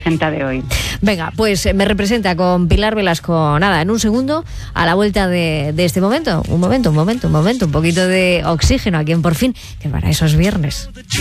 de hoy. Venga, pues me representa con Pilar Velasco, nada, en un segundo, a la vuelta de este momento. Un momento, un poquito de oxígeno aquí en Por Fin, que para esos viernes.